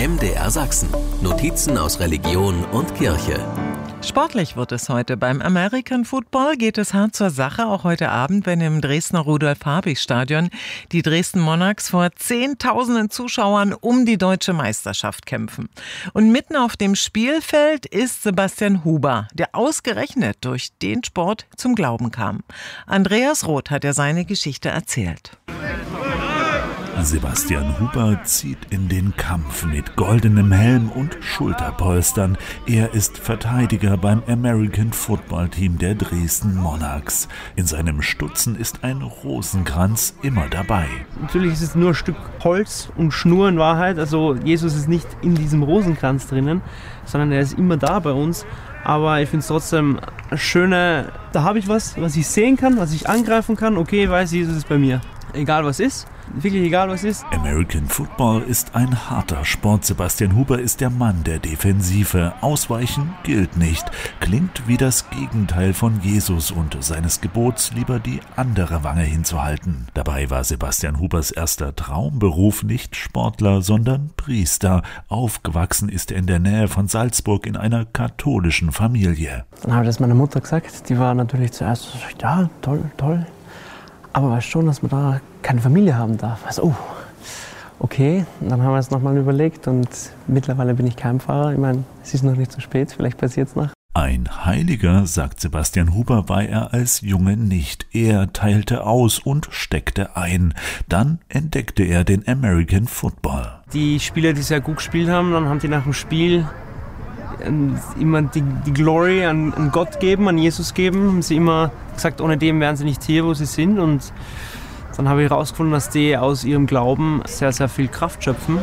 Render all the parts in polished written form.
MDR Sachsen. Notizen aus Religion und Kirche. Sportlich wird es heute. Beim American Football geht es hart zur Sache, auch heute Abend, wenn im Dresdner Rudolf-Habich-Stadion die Dresden Monarchs vor Zehntausenden Zuschauern um die deutsche Meisterschaft kämpfen. Und mitten auf dem Spielfeld ist Sebastian Huber, der ausgerechnet durch den Sport zum Glauben kam. Andreas Roth hat seine Geschichte erzählt. Sebastian Huber zieht in den Kampf mit goldenem Helm und Schulterpolstern. Er ist Verteidiger beim American Football Team der Dresden Monarchs. In seinem Stutzen ist ein Rosenkranz immer dabei. Natürlich ist es nur ein Stück Holz und Schnur in Wahrheit. Also Jesus ist nicht in diesem Rosenkranz drinnen, sondern er ist immer da bei uns. Aber ich finde es trotzdem schöner, da habe ich was ich sehen kann, was ich angreifen kann. Okay, ich weiß, Jesus ist bei mir. Egal was ist, wirklich egal was ist. American Football ist ein harter Sport. Sebastian Huber ist der Mann der Defensive. Ausweichen gilt nicht. Klingt wie das Gegenteil von Jesus und seines Gebots, lieber die andere Wange hinzuhalten. Dabei war Sebastian Hubers erster Traumberuf nicht Sportler, sondern Priester. Aufgewachsen ist er in der Nähe von Salzburg in einer katholischen Familie. Dann habe ich das meiner Mutter gesagt. Die war natürlich zuerst so, ja, toll. Aber weißt schon, dass man da keine Familie haben darf. Also, okay. Und dann haben wir es nochmal überlegt und mittlerweile bin ich Keimfahrer. Ich meine, es ist noch nicht zu spät, vielleicht passiert es noch. Ein Heiliger, sagt Sebastian Huber, war er als Junge nicht. Er teilte aus und steckte ein. Dann entdeckte er den American Football. Die Spieler, die sehr gut gespielt haben, dann haben die nach dem Spiel immer die Glory an Gott geben, an Jesus geben. Haben sie immer gesagt, ohne dem wären sie nicht hier, wo sie sind. Und dann habe ich herausgefunden, dass die aus ihrem Glauben sehr, sehr viel Kraft schöpfen.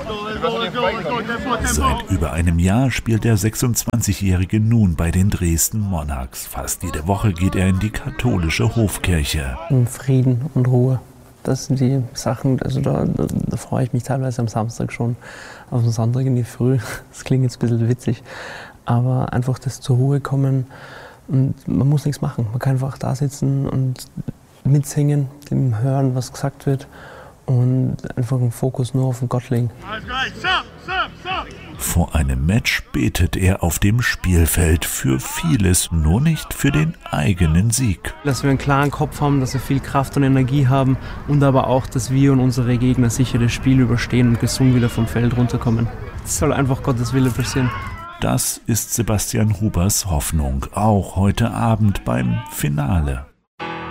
Seit über einem Jahr spielt der 26-Jährige nun bei den Dresden Monarchs. Fast jede Woche geht er in die katholische Hofkirche. Frieden und Ruhe. Das sind die Sachen, also da freue ich mich teilweise am Samstag schon auf den Sonntag in die Früh. Das klingt jetzt ein bisschen witzig, aber einfach das zur Ruhe kommen und man muss nichts machen. Man kann einfach da sitzen und mitsingen, dem hören, was gesagt wird und einfach den Fokus nur auf den Gott legen. Vor einem Match betet er auf dem Spielfeld für vieles, nur nicht für den eigenen Sieg. Dass wir einen klaren Kopf haben, dass wir viel Kraft und Energie haben und aber auch, dass wir und unsere Gegner sicher das Spiel überstehen und gesund wieder vom Feld runterkommen. Es soll einfach Gottes Wille passieren. Das ist Sebastian Hubers Hoffnung, auch heute Abend beim Finale.